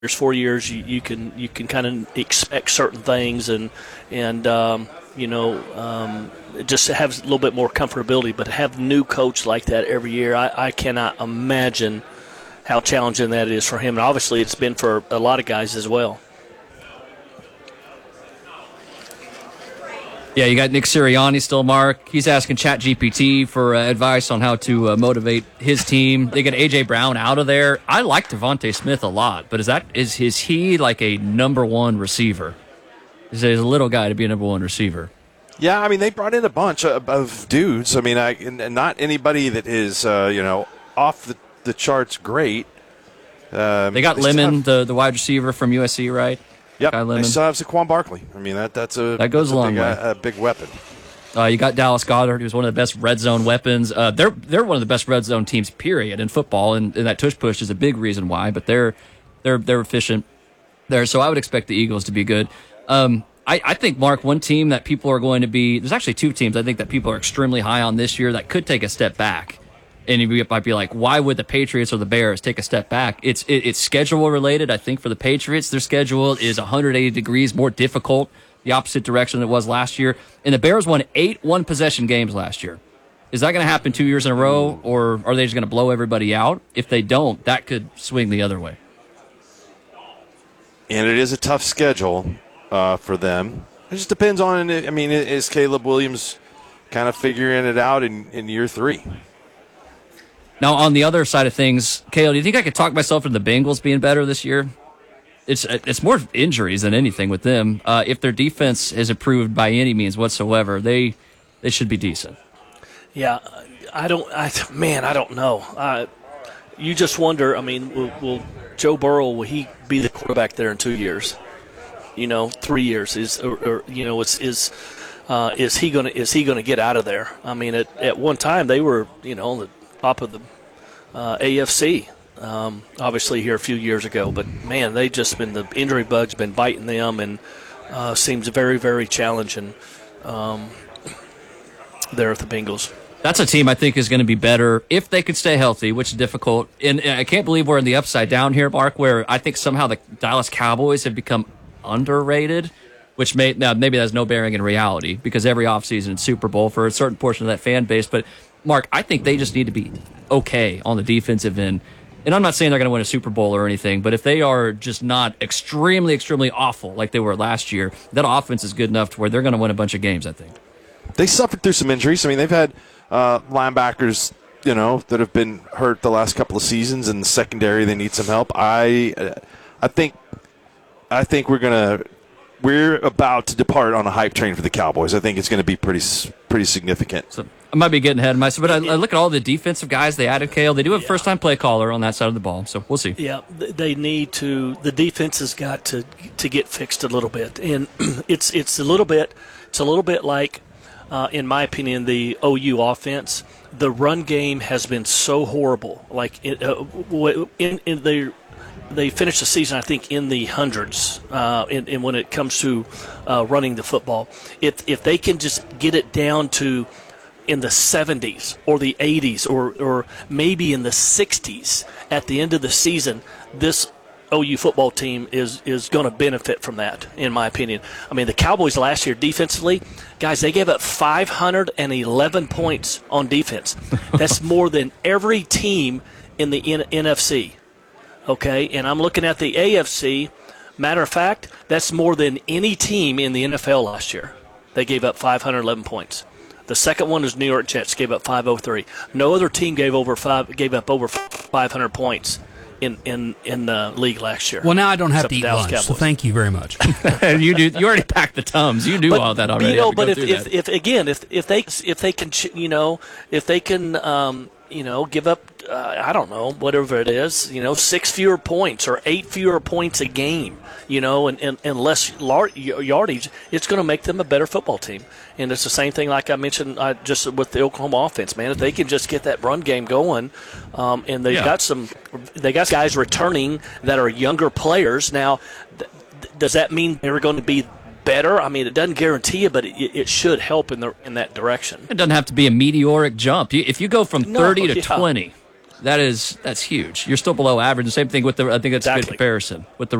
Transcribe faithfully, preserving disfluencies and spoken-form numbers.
years, four years, you, you can you can kind of expect certain things and and um, you know um, just have a little bit more comfortability. But have a new coach like that every year, I, I cannot imagine how challenging that is for him. And obviously, it's been for a lot of guys as well. Yeah, you got Nick Sirianni still, Mark. He's asking ChatGPT for uh, advice on how to uh, motivate his team. They get A J. Brown out of there. I like Devontae Smith a lot, but is that is is he like a number one receiver? Is he a little guy to be a number one receiver? Yeah, I mean, they brought in a bunch of, of dudes. I mean, I, and not anybody that is, uh, you know, off the, the charts great. Um, they got they Lemon, have, the, the wide receiver from U S C, right? Yep, they still have Saquon Barkley. I mean, that that's a, that goes that's a long big, way. A, a big weapon. Uh, you got Dallas Goedert, who's one of the best red zone weapons. Uh, they're they're one of the best red zone teams, period, in football, and, and that tush push is a big reason why. But they're they're they're efficient there, so I would expect the Eagles to be good. Um, I, I think, Mark, one team that people are going to be – there's actually two teams I think that people are extremely high on this year that could take a step back. And you might be like, why would the Patriots or the Bears take a step back? It's it, it's schedule related. I think for the Patriots, their schedule is one hundred eighty degrees more difficult, the opposite direction than it was last year. And the Bears won eight one-possession games last year. Is that going to happen two years in a row, or are they just going to blow everybody out? If they don't, that could swing the other way. And it is a tough schedule uh, for them. It just depends on, I mean, is Caleb Williams kind of figuring it out in, in year three? Now, on the other side of things, Cale, do you think I could talk myself into the Bengals being better this year? It's it's more injuries than anything with them. Uh, if their defense is improved by any means whatsoever, they they should be decent. Yeah, I don't. I man, I don't know. Uh, you just wonder. I mean, will, will Joe Burrow, will he be the quarterback there in two years? You know, three years is or, or you know is is uh, is he gonna is he gonna get out of there? I mean, at at one time they were you know the top of the uh, A F C. Um, obviously here a few years ago, but man, they just been the injury bug's been biting them, and uh, seems very, very challenging um, there at the Bengals. That's a team I think is going to be better if they could stay healthy, which is difficult. And, and I can't believe we're in the upside down here, Mark, where I think somehow the Dallas Cowboys have become underrated, which may now maybe that's no bearing in reality because every offseason it's Super Bowl for a certain portion of that fan base. But Mark, I think they just need to be okay on the defensive end. And I'm not saying they're going to win a Super Bowl or anything, but if they are just not extremely, extremely awful like they were last year, that offense is good enough to where they're going to win a bunch of games, I think. They suffered through some injuries. I mean, they've had uh, linebackers, you know, that have been hurt the last couple of seasons. In the secondary, they need some help. I, uh, I think, I think we're gonna, we're about to depart on a hype train for the Cowboys. I think it's going to be pretty, pretty significant. So I might be getting ahead of myself, but I, I look at all the defensive guys they added, Cale. They do have a yeah. first-time play caller on that side of the ball, so we'll see. Yeah, they need to. The defense has got to to get fixed a little bit, and it's it's a little bit it's a little bit like, uh, in my opinion, the O U offense. The run game has been so horrible. Like it, uh, in in the. They finished the season, I think, in the hundreds. Uh, and, and when it comes to uh, running the football, if if they can just get it down to in the seventies or the eighties or or maybe in the sixties at the end of the season, this O U football team is is going to benefit from that, in my opinion. I mean, the Cowboys last year defensively, guys, they gave up five hundred eleven points on defense. That's more than every team in the N- NFC. Okay, and I'm looking at the A F C. Matter of fact, that's more than any team in the N F L last year. They gave up five hundred eleven points. The second one is New York Jets, gave up five oh three. No other team gave over five, gave up over five hundred points in, in, in the league last year. Well, now I don't have to eat lunch, Cowboys. So thank you very much. you do. You already packed the Tums. You do but, all that already. You know, but if, if, if again, if if they if they can, you know, if they can, um, you know, give up. Uh, I don't know, whatever it is, you know, six fewer points or eight fewer points a game, you know, and, and, and less yardage, it's going to make them a better football team. And it's the same thing like I mentioned uh, just with the Oklahoma offense, man. If they can just get that run game going, um, and they've yeah. got some – they got guys returning that are younger players. Now, th- does that mean they're going to be – better? I mean, it doesn't guarantee it, but it, it should help in the in that direction. It doesn't have to be a meteoric jump. If you go from thirty no, to yeah. twenty, that is that's huge. You're still below average. The same thing with the. I think that's Exactly. a good comparison with the